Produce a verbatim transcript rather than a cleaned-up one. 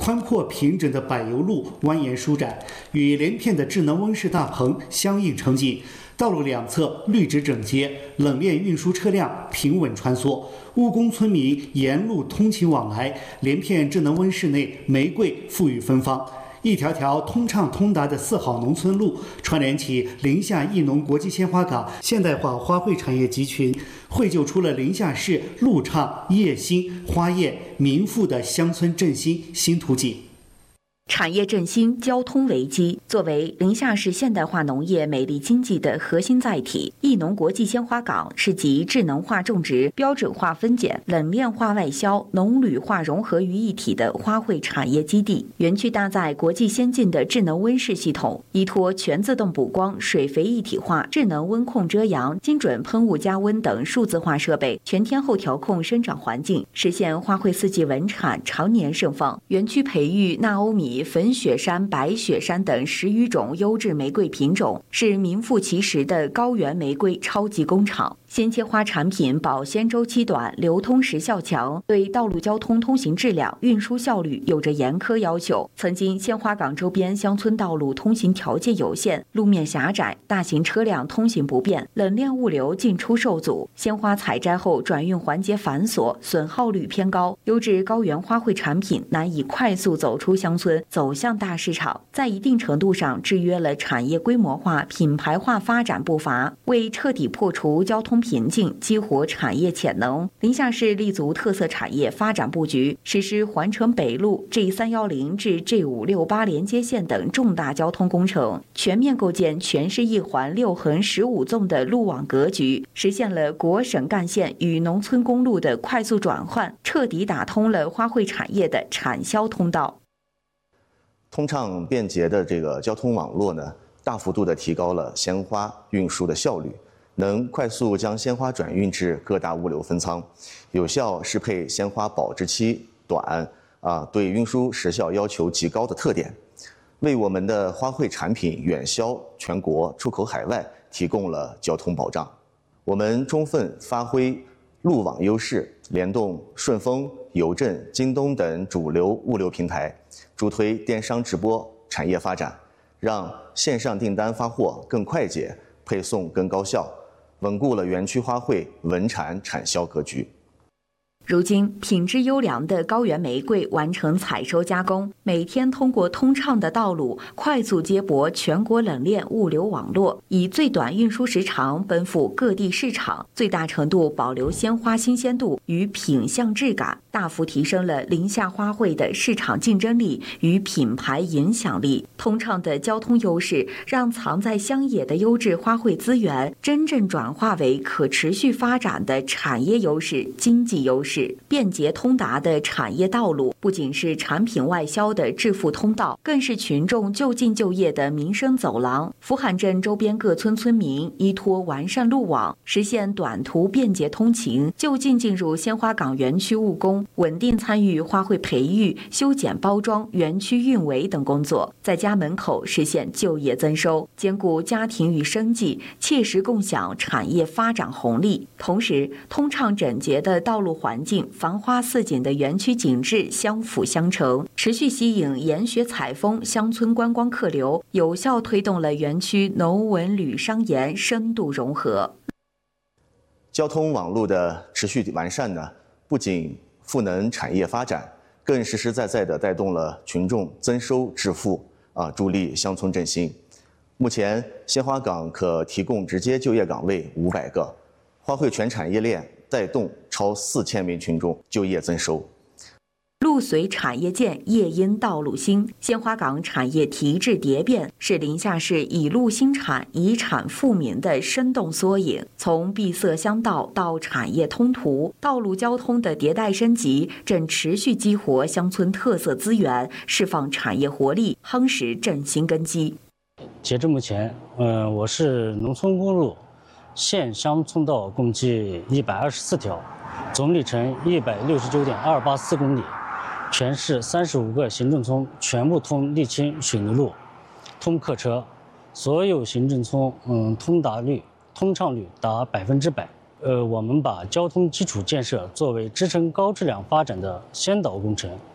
宽阔平整的柏油路蜿蜒舒展，与连片的智能温室大棚相映成景。道路两侧绿植整洁，冷链运输车辆平稳穿梭，务工村民沿路通勤往来。连片智能温室内玫瑰馥郁芬芳，一条条通畅通达的四好农村路串联起临夏艺农国际鲜花港现代化花卉产业集群，绘就出了临夏市路畅叶兴花艳民富的乡村振兴新图景。 产业振兴，交通为基。作为临夏市现代化农业美丽经济的核心载体，艺农国际鲜花港是集智能化种植、标准化分拣、冷链化外销、农旅化融合于一体的花卉产业基地。园区搭载国际先进的智能温室系统，依托全自动补光、水肥一体化、智能温控遮阳、精准喷雾加温等数字化设备，全天候调控生长环境，实现花卉四季稳产、常年盛放。园区培育纳欧米、粉雪山、白雪山等十余种优质玫瑰品种，是名副其实的高原玫瑰超级工厂。鲜切花产品保鲜周期短，流通时效强，对道路交通通行质量、运输效率有着严苛要求。曾经鲜花港周边乡村道路通行条件有限，路面狭窄，大型车辆通行不便，冷链物流进出受阻，鲜花采摘后转运环节繁琐，损耗率偏高，优质高原花卉产品难以快速走出乡村，走向大市场，在一定程度上制约了产业规模化、品牌化发展步伐。为彻底破除交通瓶颈，激活产业潜能，临夏市立足特色产业发展布局，实施环城北路 G 三一零 至 G 五六八连接线等重大交通工程，全面构建全市一环六横十五纵的路网格局，实现了国省干线与农村公路的快速转换，彻底打通了花卉产业的产销通道。 通畅便捷的这个交通网络呢，大幅度的提高了鲜花运输的效率，能快速将鲜花转运至各大物流分仓，有效适配鲜花保质期短啊，对运输时效要求极高的特点，为我们的花卉产品远销全国、出口海外提供了交通保障。我们充分发挥路网优势，联动顺丰、邮政、京东等主流物流平台，助推电商直播产业发展，让线上订单发货更快捷，配送更高效，稳固了园区花卉稳产产销格局。 如今，品质优良的高原玫瑰完成采收加工，每天通过通畅的道路快速接驳全国冷链物流网络，以最短运输时长奔赴各地市场，最大程度保留鲜花新鲜度与品相质感，大幅提升了临夏花卉的市场竞争力与品牌影响力。通畅的交通优势，让藏在乡野的优质花卉资源真正转化为可持续发展的产业优势、经济优势。便捷通达的产业道路，不仅是产品外销的致富通道，更是群众就近就业的民生走廊。福罕镇周边各村村民依托完善路网，实现短途便捷通勤，就近进入鲜花港园区务工，稳定参与花卉培育、修剪包装、园区运维等工作，在家门口实现就业增收，兼顾家庭与生计，切实共享产业发展红利。同时，通畅整洁的道路环境、繁花似锦的园区景致相辅相成，持续吸引研学采风乡村观光客流，有效推动了园区农文旅商研深度融合。 交通网络的持续完善呢，不仅赋能产业发展，更实实在在地带动了群众增收致富啊，助力乡村振兴。目前，鲜花港可提供直接就业岗位五百个，花卉全产业链带动超四千名群众就业增收。 路随产业建，业因道路兴。鲜花港产业提质蝶变，是临夏市以路兴产、以产富民的生动缩影。从闭塞乡道到产业通途，道路交通的迭代升级，正持续激活乡村特色资源，释放产业活力，夯实振兴根基。 截至目前，嗯，我市农村公路县乡村道共计一百二十四条，总里程一百六十九点二八四公里，全市三十五个行政村全部通沥青水泥路，通客车，所有行政村嗯通达率、通畅率达百分之百。呃，我们把交通基础建设作为支撑高质量发展的先导工程。